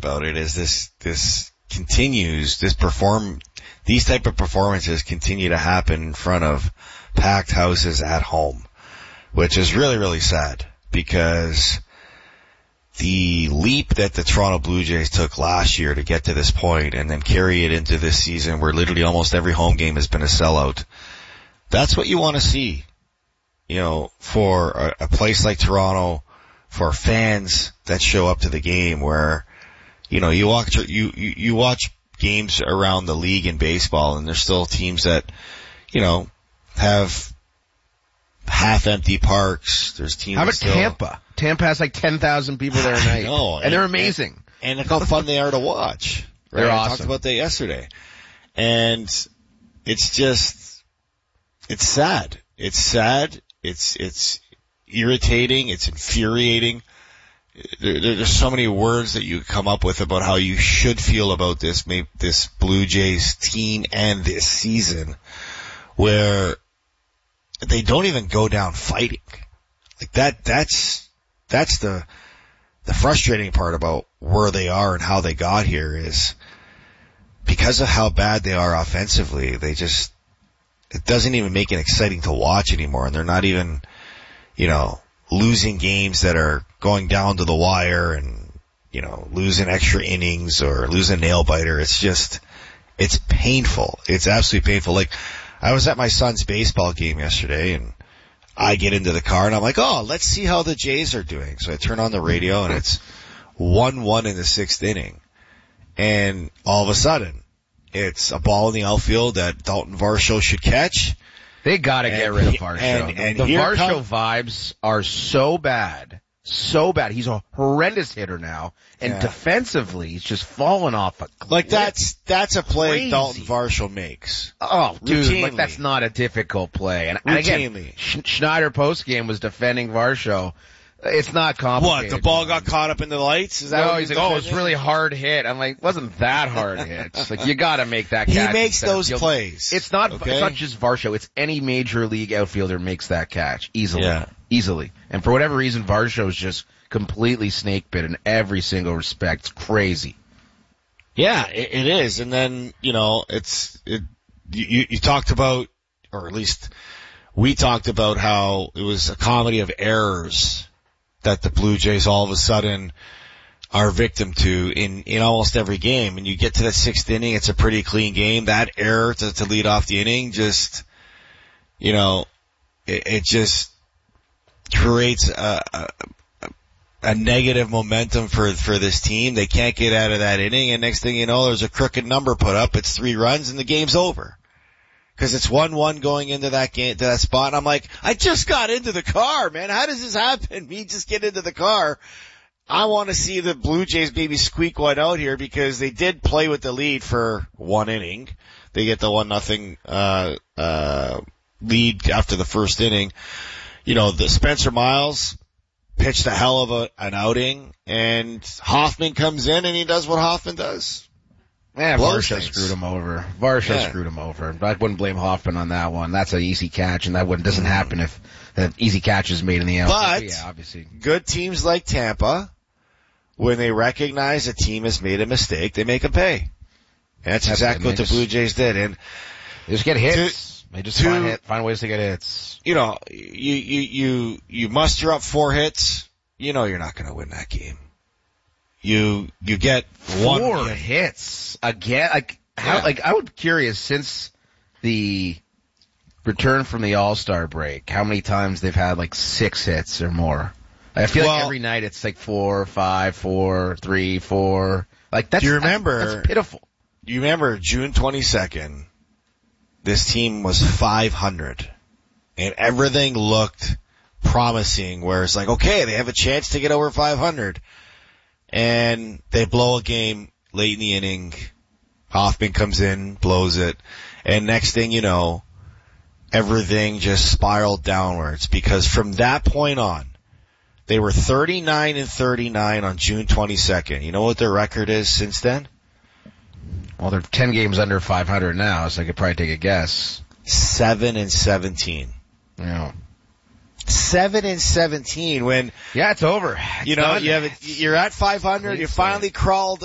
about it is this continues, these type of performances continue to happen in front of packed houses at home, which is really, really sad because the leap that the Toronto Blue Jays took last year to get to this point and then carry it into this season where literally almost every home game has been a sellout. That's what you want to see, for a place like Toronto, for fans that show up to the game where, you watch games around the league in baseball and there's still teams that, have half-empty parks. There's teams. How about Tampa? Tampa has like 10,000 people there a night. No, and they're amazing. And look how fun they are to watch. Right? They're awesome. I talked about that yesterday. And it's sad. It's sad. It's irritating. It's infuriating. There's so many words that you come up with about how you should feel about this Blue Jays team and this season, where they don't even go down fighting. Like that's the frustrating part about where they are and how they got here is because of how bad they are offensively. It doesn't even make it exciting to watch anymore. And they're not even, losing games that are going down to the wire and, losing extra innings or losing a nail biter. It's painful. It's absolutely painful. Like, I was at my son's baseball game yesterday and I get into the car and I'm like, oh, let's see how the Jays are doing. So I turn on the radio and it's 1-1 in the 6th inning. And all of a sudden, it's a ball in the outfield that Dalton Varsho should catch. They gotta get rid of Varsho. And the Varsho vibes are so bad. So bad. He's a horrendous hitter now. And defensively, he's just falling off a cliff. Like that's a play Dalton Varsho makes. Oh, dude, routinely. like that's not a difficult play. And again, Schneider postgame was defending Varsho. It's not complicated. What, the ball got caught up in the lights? Is that no, he's like, it's really hard hit. I'm like, wasn't that hard hit? It's like, you gotta make that catch. He makes those plays. It's not just Varsho. It's any major league outfielder makes that catch easily. Yeah. Easily. And for whatever reason, Varsho is just completely snake bit in every single respect. It's crazy. Yeah, it is. And then, you talked about, or at least we talked about how it was a comedy of errors that the Blue Jays all of a sudden are victim to in almost every game. And you get to that 6th inning, it's a pretty clean game. That error to lead off the inning just, it just creates a negative momentum for this team. They can't get out of that inning, and next thing you know, there's a crooked number put up. It's 3 runs and the game's over. Cause it's 1-1 going into that game, to that spot. And I'm like, I just got into the car, man. How does this happen? Me just get into the car. I want to see the Blue Jays maybe squeak one out here because they did play with the lead for 1 inning. They get the 1-0, lead after the 1st inning. The Spencer Miles pitched a hell of an outing, and Hoffman comes in and he does what Hoffman does. Yeah, Varsho screwed him over. Screwed him over. I wouldn't blame Hoffman on that one. That's an easy catch, and that doesn't happen if that easy catch is made in the outfield. But yeah, obviously, good teams like Tampa, when they recognize a team has made a mistake, they make them pay. And that's exactly what the Blue Jays did. And they just get hits. They just find ways to get hits. You muster up 4 hits. You're not going to win that game. You get 4 hits again. I was curious since the return from the All-Star break, how many times they've had 6 hits or more. I feel like every night it's 4, 5, 4, 3, 4. That's pitiful. Do you remember June 22nd? This team was 500 and everything looked promising where it's okay, they have a chance to get over 500. And they blow a game late in the inning. Hoffman comes in, blows it. And next thing you know, everything just spiraled downwards because from that point on, they were 39-39 on June 22nd. You know what their record is since then? Well, they're 10 games under 500 now, so I could probably take a guess. 7-17. Yeah. 7-17 when it's over. You're at 500. You finally crawled